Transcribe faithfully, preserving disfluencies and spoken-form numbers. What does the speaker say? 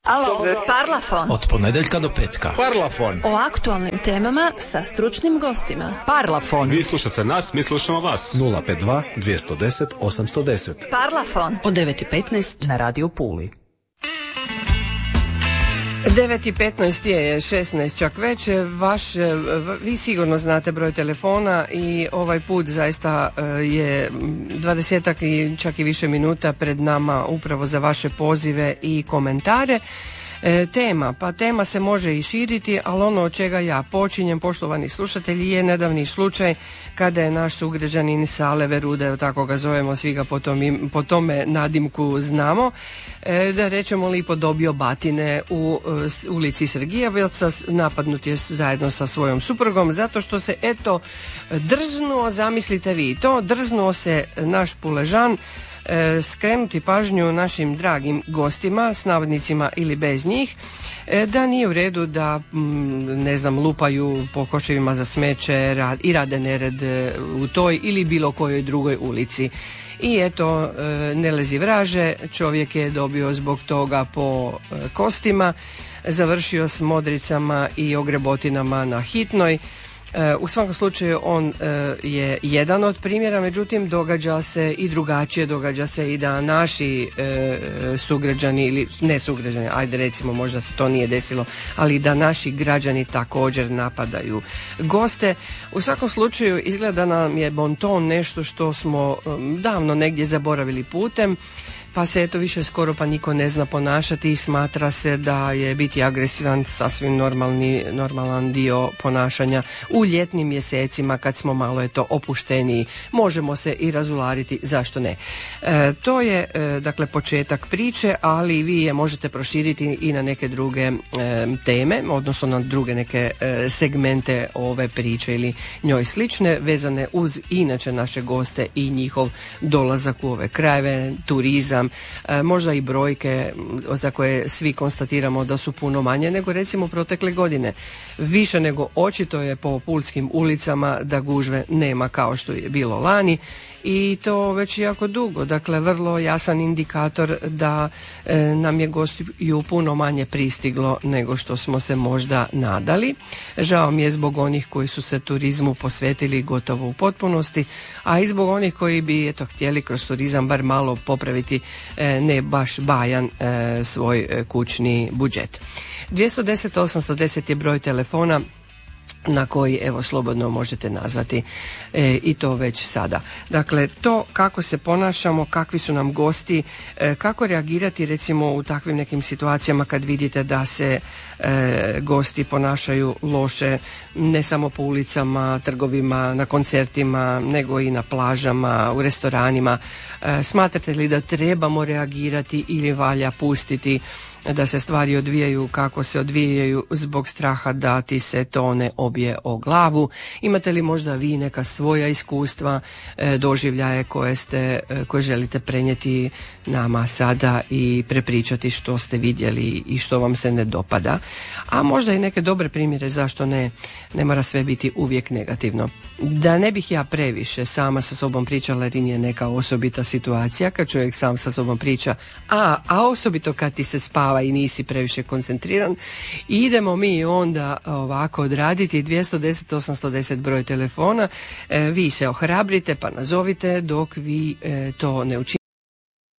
Alo, Parlafon. Od ponedeljka do petka. Parlafon. O aktualnim temama sa stručnim gostima. Parlafon. Vi slušate nas, mi slušamo vas. nula pet dva, dvjesto deset, osamsto deset. Parlafon. Od devet i petnaest na Radio Puli. devet i petnaest je, šesnaest čak već. Vaš, vi sigurno znate broj telefona i ovaj put zaista je dvadesetak i čak i više minuta pred nama upravo za vaše pozive i komentare. E, tema, pa tema se može i širiti, ali ono od čega ja počinjem, poštovani slušatelji, je nedavni slučaj kada je naš sugrađanin Sale Verude, tako ga zovemo, svi ga po, tom, po tome nadimku znamo, e, da rečemo lipo dobio batine u e, ulici Sergijevaca, napadnut je zajedno sa svojom suprugom, zato što se eto drznuo, zamislite vi to, drznuo se naš Puležan skrenuti pažnju našim dragim gostima s navodnicima ili bez njih, da nije u redu da ne znam lupaju po koševima za smeće i rade nered u toj ili bilo kojoj drugoj ulici. I eto, ne lezi vraže, čovjek je dobio zbog toga po kostima, završio s modricama i ogrebotinama na hitnoj. U svakom slučaju on je jedan od primjera, međutim događa se i drugačije, događa se i da naši sugrađani ili ne sugrađani, ajde recimo možda se to nije desilo, ali da naši građani također napadaju goste. U svakom slučaju izgleda nam je bonton nešto što smo davno negdje zaboravili putem, pa se eto više skoro pa niko ne zna ponašati i smatra se da je biti agresivan sasvim normalni, normalan dio ponašanja u ljetnim mjesecima kad smo malo eto opušteniji. Možemo se i razulariti, zašto ne. E, to je e, dakle početak priče, ali vi je možete proširiti i na neke druge e, teme, odnosno na druge neke e, segmente ove priče ili njoj slične, vezane uz inače naše goste i njihov dolazak u ove krajeve, turizam, možda i brojke za koje svi konstatiramo da su puno manje nego recimo protekle godine. Više nego očito je po pulskim ulicama da gužve nema kao što je bilo lani i to već jako dugo. Dakle, vrlo jasan indikator da e, nam je gostiju puno manje pristiglo nego što smo se možda nadali. Žao mi je zbog onih koji su se turizmu posvetili gotovo u potpunosti, a i zbog onih koji bi eto htjeli kroz turizam bar malo popraviti e, ne baš bajan e, svoj e, kućni budžet. dvjesto deset osamsto deset je broj telefona na koji evo slobodno možete nazvati e, i to već sada. Dakle, to kako se ponašamo, kakvi su nam gosti, e, kako reagirati recimo u takvim nekim situacijama kad vidite da se e, gosti ponašaju loše, ne samo po ulicama, trgovima, na koncertima, nego i na plažama, u restoranima. E, smatrate li da trebamo reagirati ili valja pustiti da se stvari odvijaju kako se odvijaju zbog straha da ti se to ne obje o glavu? Imate li možda vi neka svoja iskustva, e, doživljaje koje ste, e, koje želite prenijeti nama sada i prepričati što ste vidjeli i što vam se ne dopada? A možda i neke dobre primjere, zašto ne, ne mora sve biti uvijek negativno. Da ne bih ja previše sama sa sobom pričala, jer je neka osobita situacija kad čovjek sam sa sobom priča, a, a osobito kad ti se spava i nisi previše koncentriran, idemo mi onda ovako odraditi. Dvjesto deset osamsto deset broj telefona, e, vi se ohrabrite pa nazovite, dok vi e, to ne učinite